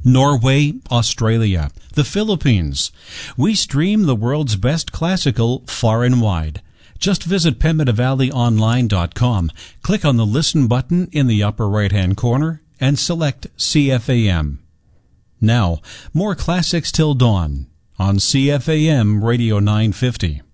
Norway, Australia, the Philippines. We stream the world's best classical far and wide. Just visit PemidavalleyOnline.com, click on the Listen button in the upper right-hand corner, and select CFAM. Now, more classics till dawn on CFAM Radio 950.